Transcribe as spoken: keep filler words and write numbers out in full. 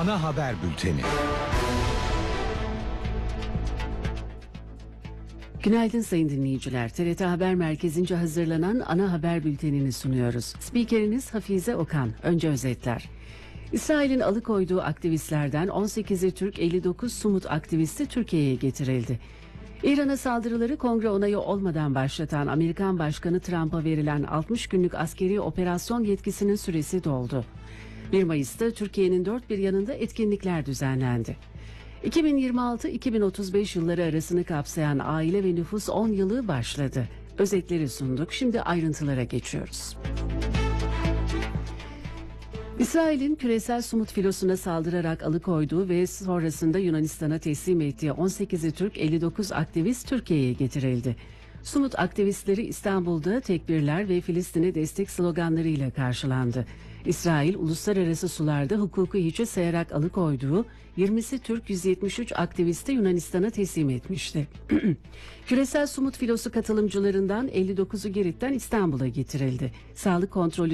Ana haber bülteni. Günaydın sayın dinleyiciler. T R T Haber Merkezi'nce hazırlanan ana haber bültenini sunuyoruz. Spikeriniz Hafize Okan. Önce özetler. İsrail'in alıkoyduğu aktivistlerden on sekizi Türk, elli dokuz Sumut aktivisti Türkiye'ye getirildi. İran'a saldırıları kongre onayı olmadan başlatan Amerikan Başkanı Trump'a verilen altmış günlük askeri operasyon yetkisinin süresi doldu. bir Mayıs'ta Türkiye'nin dört bir yanında etkinlikler düzenlendi. iki bin yirmi altı iki bin otuz beş yılları arasını kapsayan aile ve nüfus on yılı başladı. Özetleri sunduk. Şimdi ayrıntılara geçiyoruz. İsrail'in küresel Sumut filosuna saldırarak alıkoyduğu ve sonrasında Yunanistan'a teslim ettiği on sekizi Türk, elli dokuz aktivist Türkiye'ye getirildi. Sumut aktivistleri İstanbul'da tekbirler ve Filistin'e destek sloganlarıyla karşılandı. İsrail, uluslararası sularda hukuku hiçe sayarak alıkoyduğu yirmisi Türk, yüz yetmiş üç aktivisti Yunanistan'a teslim etmişti. Küresel Sumut filosu katılımcılarından elli dokuzu Girit'ten İstanbul'a getirildi. Sağlık kontrolü